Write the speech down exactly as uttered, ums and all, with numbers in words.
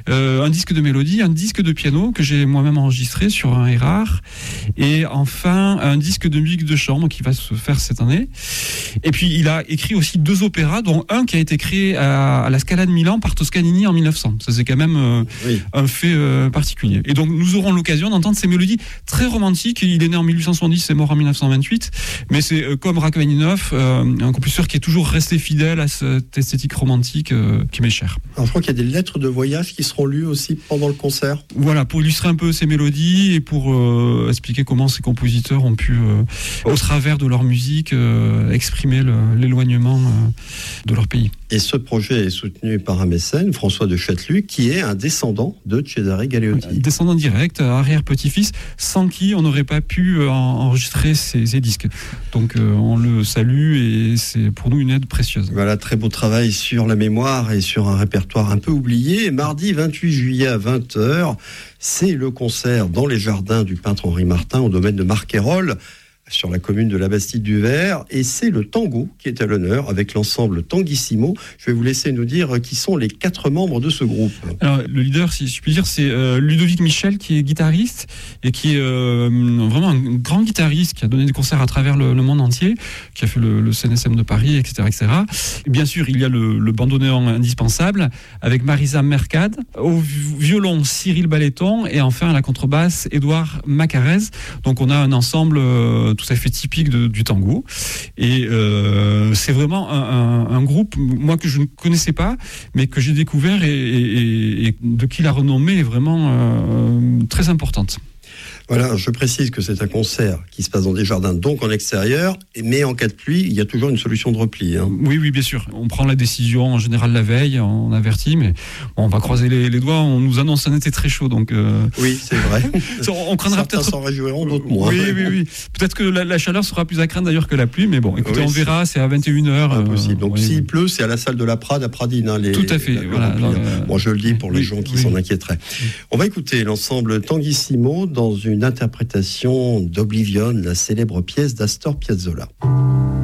euh, un disque de mélodie, un disque de piano que j'ai moi-même enregistré sur un Erard, et enfin un disque de musique de chambre qui va se faire cette année. Et puis il a écrit aussi deux opéras, dont un qui a été créé à, à la Scala de Milan par Toscanini en mille neuf cents. Ça c'est quand même euh, oui. un fait euh, particulier. Et donc nous aurons l'occasion d'entendre ces mélodies très romantiques. Il est né en mille huit cent soixante-dix, est mort en mille neuf cent vingt-huit, mais c'est euh, comme Rachmaninov, euh, un compositeur qui est toujours resté fidèle à cette esthétique romantique euh, qui m'est chère. Alors je crois qu'il y a des lettres de voyage qui seront lues aussi pendant le concert. Voilà, pour illustrer un peu ces mélodies et pour euh, expliquer comment ces compositeurs ont pu, euh, au travers de leur musique, euh, exprimer le, l'éloignement euh, de leur pays. Et ce projet est soutenu par un mécène, François de Châteluc, qui est un descendant de Cesare Galeotti. Descendant direct, arrière-petit-fils, sans qui on n'aurait pas pu euh, enregistrer ces, ces disques. Donc euh, on le salue et c'est pour nous une aide précieuse. Voilà, très beau travail sur la mémoire et sur un répertoire un peu oublié. Mardi vingt-huit juillet à vingt heures, c'est le concert dans les jardins du peintre Henri Martin au domaine de Marquerolles, sur la commune de la Bastide-du-Vert, et c'est le tango qui est à l'honneur avec l'ensemble Tanguissimo. Je vais vous laisser nous dire qui sont les quatre membres de ce groupe. Alors, le leader, si je puis dire, c'est euh, Ludovic Michel, qui est guitariste et qui est euh, vraiment un grand guitariste qui a donné des concerts à travers le, le monde entier, qui a fait le, le C N S M de Paris, et cetera, et cetera. Et bien sûr, il y a le, le bandoneon indispensable avec Marisa Mercade, au violon Cyril Balleton et enfin à la contrebasse Édouard Macarez. Donc on a un ensemble euh, tout à fait typique de, du tango, et euh, c'est vraiment un, un, un groupe, moi, que je ne connaissais pas, mais que j'ai découvert et, et, et de qui la renommée est vraiment euh, très importante. Voilà, je précise que c'est un concert qui se passe dans des jardins, donc en extérieur, mais en cas de pluie, il y a toujours une solution de repli. Hein. Oui, oui, bien sûr. On prend la décision en général la veille, on avertit, mais bon, on va croiser les, les doigts. On nous annonce un été très chaud, donc. Euh... Oui, c'est vrai. on craindra Certains peut-être. s'en réjouiront, d'autres moins. Oui, oui, oui. Peut-être que la, la chaleur sera plus à craindre d'ailleurs que la pluie, mais bon, écoutez, oui, on verra. C'est à vingt et une heures. Impossible. Donc, euh, s'il oui, pleut, c'est à la salle de la Prade à Pradine. Hein, les, Tout à fait. La, voilà, rempli, dans, hein. euh... Bon, je le dis pour les oui, gens qui oui. s'en inquiéteraient. On va écouter l'ensemble Tanguissimo dans une interprétation d'Oblivion, la célèbre pièce d'Astor Piazzolla.